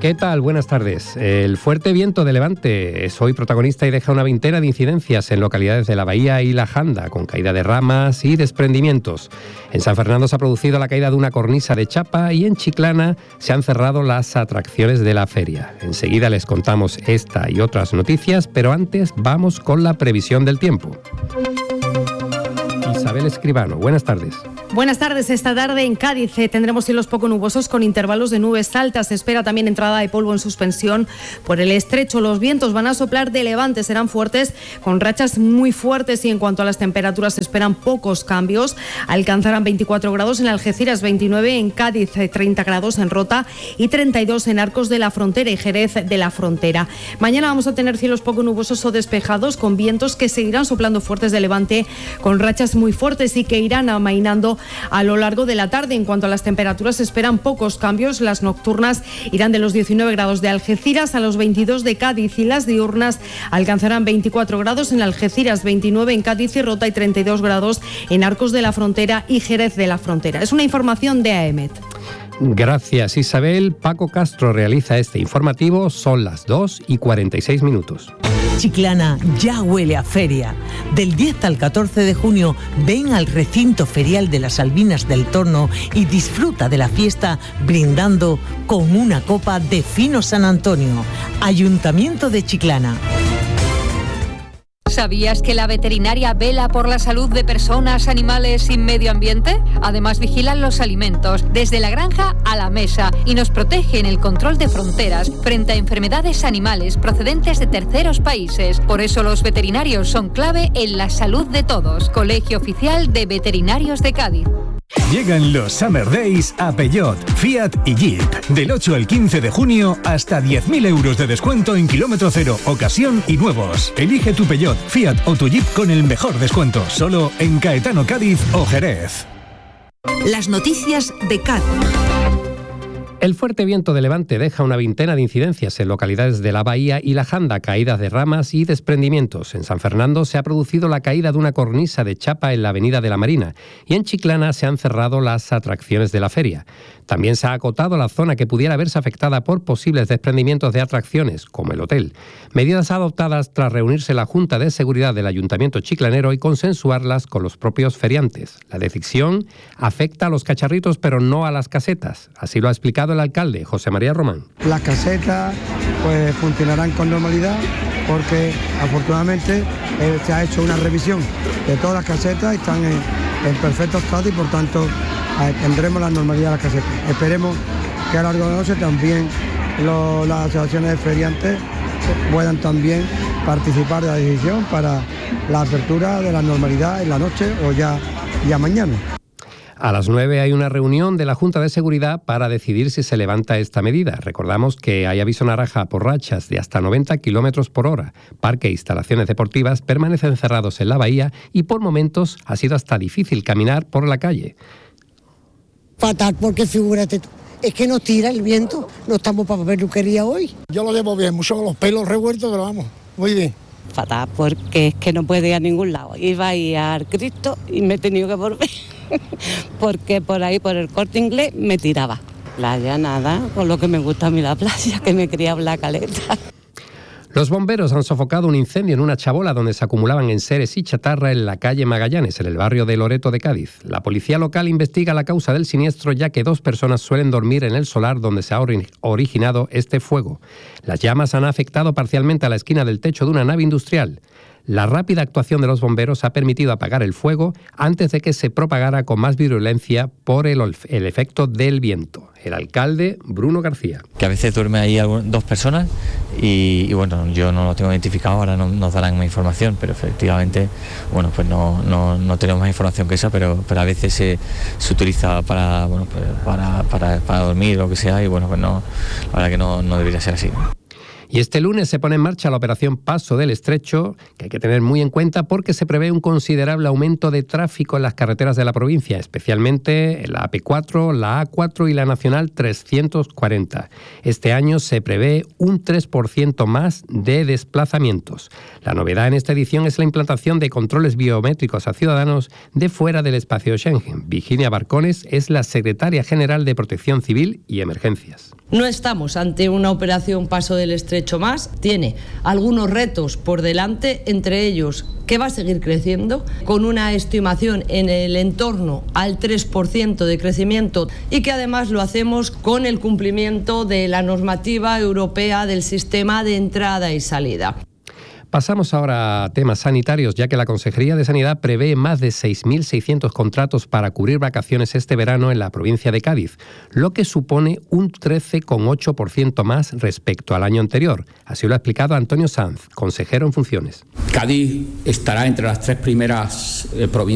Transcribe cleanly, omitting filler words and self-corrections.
¿Qué tal? Buenas tardes. El fuerte viento de levante es hoy protagonista y deja una veintena de incidencias en localidades de La Bahía y La Janda, con caída de ramas y desprendimientos. En San Fernando se ha producido la caída de una cornisa de chapa y en Chiclana se han cerrado las atracciones de la feria. Enseguida les contamos esta y otras noticias, pero antes vamos con la previsión del tiempo. Isabel Escribano, buenas tardes. Buenas tardes. Esta tarde en Cádiz tendremos cielos poco nubosos con intervalos de nubes altas. Se espera también entrada de polvo en suspensión por el estrecho. Los vientos van a soplar de levante, serán fuertes con rachas muy fuertes y en cuanto a las temperaturas se esperan pocos cambios. Alcanzarán 24 grados en Algeciras, 29 en Cádiz, 30 grados en Rota y 32 en Arcos de la Frontera y Jerez de la Frontera. Mañana vamos a tener cielos poco nubosos o despejados con vientos que seguirán soplando fuertes de levante con rachas muy fuertes y que irán amainando a lo largo de la tarde. En cuanto a las temperaturas se esperan pocos cambios. Las nocturnas irán de los 19 grados de Algeciras a los 22 de Cádiz y las diurnas alcanzarán 24 grados en Algeciras, 29 en Cádiz y Rota y 32 grados en Arcos de la Frontera y Jerez de la Frontera. Es una información de AEMET. Gracias, Isabel. Paco Castro realiza este informativo. Son las 2:46. Chiclana ya huele a feria. Del 10 al 14 de junio ven al recinto ferial de las Albinas del Torno y disfruta de la fiesta brindando con una copa de Fino San Antonio. Ayuntamiento de Chiclana. ¿Sabías que la veterinaria vela por la salud de personas, animales y medio ambiente? Además, vigilan los alimentos desde la granja a la mesa y nos protege en el control de fronteras frente a enfermedades animales procedentes de terceros países. Por eso los veterinarios son clave en la salud de todos. Colegio Oficial de Veterinarios de Cádiz. Llegan los Summer Days a Peugeot, Fiat y Jeep. Del 8 al 15 de junio, hasta 10.000 euros de descuento en kilómetro cero, ocasión y nuevos. Elige tu Peugeot, Fiat o tu Jeep con el mejor descuento. Solo en Caetano, Cádiz o Jerez. Las noticias de Cádiz. El fuerte viento de levante deja una veintena de incidencias en localidades de La Bahía y La Janda, caídas de ramas y desprendimientos. En San Fernando se ha producido la caída de una cornisa de chapa en la avenida de la Marina y en Chiclana se han cerrado las atracciones de la feria. También se ha acotado la zona que pudiera verse afectada por posibles desprendimientos de atracciones, como el hotel. Medidas adoptadas tras reunirse la Junta de Seguridad del Ayuntamiento chiclanero y consensuarlas con los propios feriantes. La decisión afecta a los cacharritos pero no a las casetas. Así lo ha explicado el alcalde, José María Román. Las casetas pues funcionarán con normalidad porque afortunadamente se ha hecho una revisión de todas las casetas, están en perfecto estado y por tanto tendremos la normalidad de las casetas. Esperemos que a lo largo de la noche también las asociaciones de feriantes puedan también participar de la decisión para la apertura de la normalidad en la noche o ya mañana. A las 9 hay una reunión de la Junta de Seguridad para decidir si se levanta esta medida. Recordamos que hay aviso naranja por rachas de hasta 90 kilómetros por hora. Parque e instalaciones deportivas permanecen cerrados en la bahía y por momentos ha sido hasta difícil caminar por la calle. Fatal, porque figúrate tú, es que nos tira el viento, no estamos para peluquería hoy. Yo lo llevo bien, mucho con los pelos revueltos, pero vamos, muy bien. Fatal, porque es que no puede ir a ningún lado. Iba a ir al Cristo y me he tenido que volver, porque por ahí, por el Corte Inglés, me tiraba. Playa, nada, con lo que me gusta a mí la playa, que me quería la caleta. Los bomberos han sofocado un incendio en una chabola donde se acumulaban enseres y chatarra en la calle Magallanes, en el barrio de Loreto de Cádiz. La policía local investiga la causa del siniestro, ya que 2 personas suelen dormir en el solar donde se ha originado este fuego. Las llamas han afectado parcialmente a la esquina del techo de una nave industrial. La rápida actuación de los bomberos ha permitido apagar el fuego antes de que se propagara con más virulencia por el efecto del viento. El alcalde, Bruno García. Que a veces duermen ahí 2 personas y bueno, yo no lo tengo identificado, ahora no nos darán más información, pero efectivamente, bueno, pues no tenemos más información que esa, pero a veces se utiliza para dormir o lo que sea y bueno, pues no, la verdad que no debería ser así. Y este lunes se pone en marcha la operación Paso del Estrecho, que hay que tener muy en cuenta porque se prevé un considerable aumento de tráfico en las carreteras de la provincia, especialmente en la AP4, la A4 y la Nacional 340. Este año se prevé un 3% más de desplazamientos. La novedad en esta edición es la implantación de controles biométricos a ciudadanos de fuera del espacio Schengen. Virginia Barcones es la secretaria general de Protección Civil y Emergencias. No estamos ante una operación Paso del Estrecho más, tiene algunos retos por delante, entre ellos que va a seguir creciendo, con una estimación en el entorno al 3% de crecimiento y que además lo hacemos con el cumplimiento de la normativa europea del sistema de entrada y salida. Pasamos ahora a temas sanitarios, ya que la Consejería de Sanidad prevé más de 6.600 contratos para cubrir vacaciones este verano en la provincia de Cádiz, lo que supone un 13,8% más respecto al año anterior. Así lo ha explicado Antonio Sanz, consejero en funciones. Cádiz estará entre las 3 primeras provincias